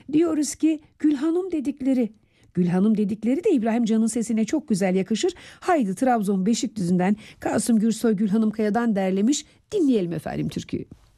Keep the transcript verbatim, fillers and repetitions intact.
Diyoruz ki Gülhanım dedikleri. Gülhanım dedikleri de İbrahim Can'ın sesine çok güzel yakışır. Haydi Trabzon Beşikdüzü'nden Kasım Gürsoy Gülhanım Kaya'dan derlemiş. Dinleyelim efendim türküyü.